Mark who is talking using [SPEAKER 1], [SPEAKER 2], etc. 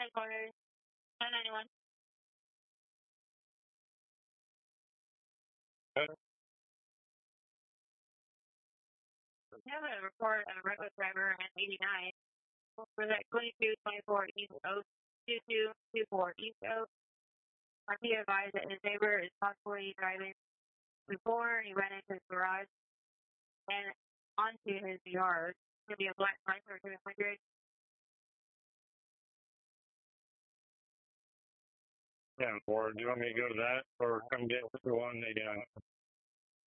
[SPEAKER 1] 1091. 1091. We have a report of a reckless driver at 89. For that 2224 East Oak, 2224 East Oak. He advised that his neighbor is possibly driving before he ran into his garage and onto his yard. It's going to be a black Chrysler 200.
[SPEAKER 2] Yeah, or do you want me to go to that or come get the 189?